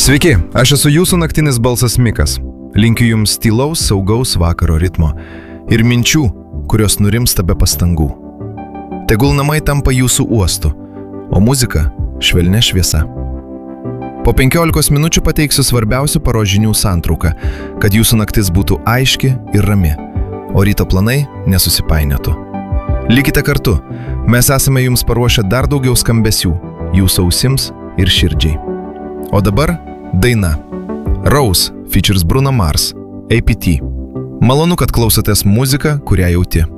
Sveiki, aš esu jūsų naktinis balsas Mikas. Linkiu jums tylaus, saugaus vakaro ritmo ir minčių, kurios nurimsta be pastangų. Tegul namai tampa jūsų uostu, o muzika švelnia šviesa. Po 15 minučių pateiksiu svarbiausių paros žinių santrauką, kad jūsų naktis būtų aiški ir rami, o ryto planai nesusipainiotų. Likite kartu, mes esame jums paruošę dar daugiau skambesių, jūsų ausims ir širdžiai. O dabar daina. Rose features Bruno Mars, APT. Malonu, kad klausotės muziką, kurią jauti.